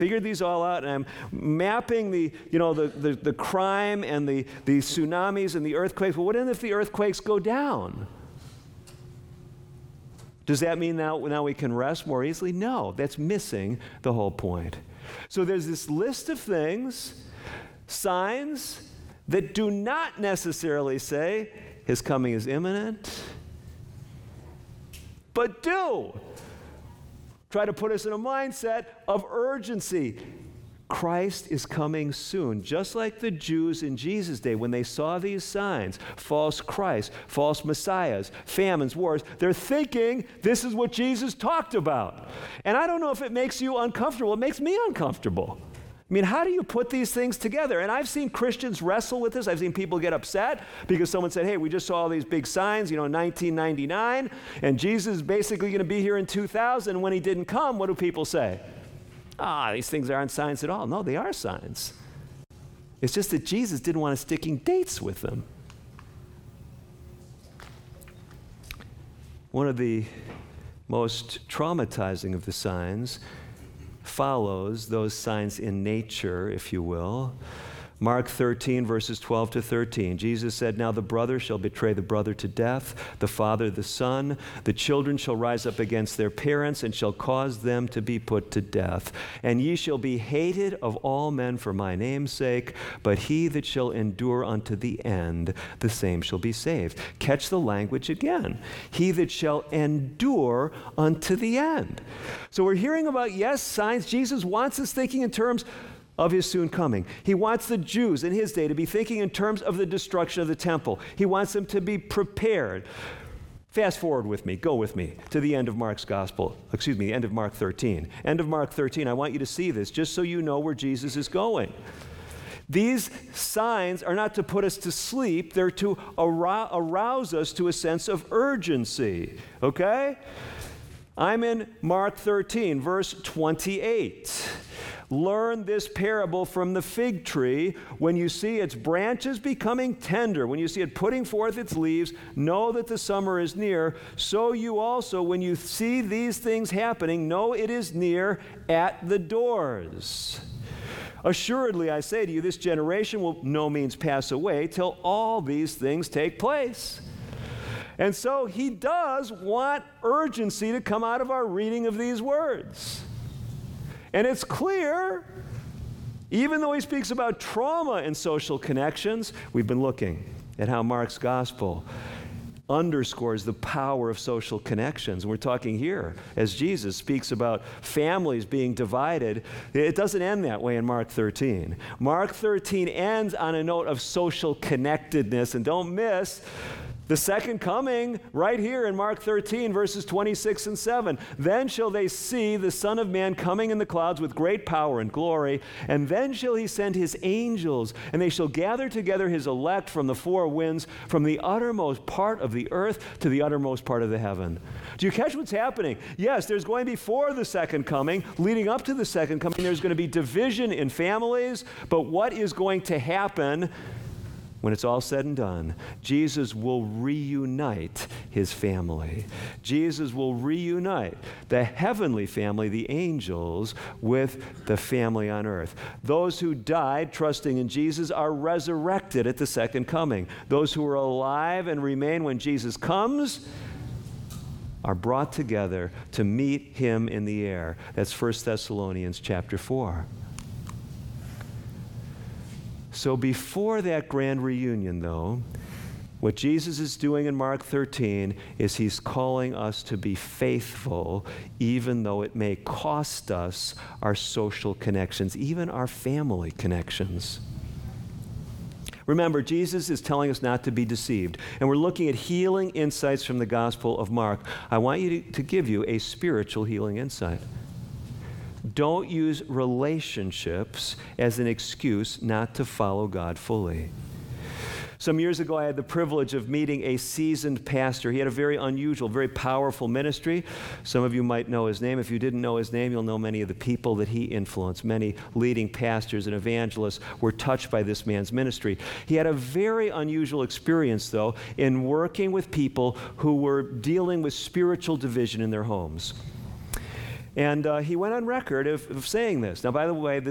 figured these all out, and I'm mapping the crime and the tsunamis and the earthquakes. Well, what if the earthquakes go down? Does that mean now we can rest more easily? No, that's missing the whole point. So there's this list of things, signs that do not necessarily say his coming is imminent, but do try to put us in a mindset of urgency. Christ is coming soon. Just like the Jews in Jesus' day, when they saw these signs, false Christ, false messiahs, famines, wars, they're thinking this is what Jesus talked about. And I don't know if it makes you uncomfortable. It makes me uncomfortable. I mean, how do you put these things together? And I've seen Christians wrestle with this. I've seen people get upset because someone said, hey, we just saw all these big signs, 1999, and Jesus is basically going to be here in 2000. When he didn't come, what do people say? These things aren't signs at all. No, they are signs. It's just that Jesus didn't want us sticking dates with them. One of the most traumatizing of the signs follows those signs in nature, if you will. Mark 13, verses 12 to 13. Jesus said, now the brother shall betray the brother to death, the father the son. The children shall rise up against their parents and shall cause them to be put to death. And ye shall be hated of all men for my name's sake, but he that shall endure unto the end, the same shall be saved. Catch the language again. He that shall endure unto the end. So we're hearing about, yes, signs. Jesus wants us thinking in terms of his soon coming. He wants the Jews in his day to be thinking in terms of the destruction of the temple. He wants them to be prepared. Fast forward with me, go with me to the end of Mark's gospel. End of Mark 13. End of Mark 13, I want you to see this just so you know where Jesus is going. These signs are not to put us to sleep, they're to arouse us to a sense of urgency, okay? I'm in Mark 13, verse 28. Learn this parable from the fig tree. When you see its branches becoming tender, when you see it putting forth its leaves, know that the summer is near. So you also, when you see these things happening, know it is near at the doors. Assuredly, I say to you, this generation will no means pass away till all these things take place. And so he does want urgency to come out of our reading of these words. And it's clear, even though he speaks about trauma and social connections, we've been looking at how Mark's gospel underscores the power of social connections. We're talking here, as Jesus speaks about families being divided, it doesn't end that way in Mark 13. Mark 13 ends on a note of social connectedness, and don't miss the second coming right here in Mark 13, verses 26 and 7. Then shall they see the Son of Man coming in the clouds with great power and glory, and then shall he send his angels, and they shall gather together his elect from the four winds, from the uttermost part of the earth to the uttermost part of the heaven. Do you catch what's happening? Yes, there's going to be before the second coming, leading up to the second coming, there's going to be division in families, but what is going to happen when it's all said and done? Jesus will reunite his family. Jesus will reunite the heavenly family, the angels, with the family on earth. Those who died trusting in Jesus are resurrected at the second coming. Those who are alive and remain when Jesus comes are brought together to meet him in the air. That's 1 Thessalonians chapter 4. So before that grand reunion, though, what Jesus is doing in Mark 13 is he's calling us to be faithful, even though it may cost us our social connections, even our family connections. Remember, Jesus is telling us not to be deceived, and we're looking at healing insights from the Gospel of Mark. I want you to give you a spiritual healing insight. Don't use relationships as an excuse not to follow God fully. Some years ago, I had the privilege of meeting a seasoned pastor. He had a very unusual, very powerful ministry. Some of you might know his name. If you didn't know his name, you'll know many of the people that he influenced. Many leading pastors and evangelists were touched by this man's ministry. He had a very unusual experience, though, in working with people who were dealing with spiritual division in their homes. And he went on record of saying this. Now, by the way,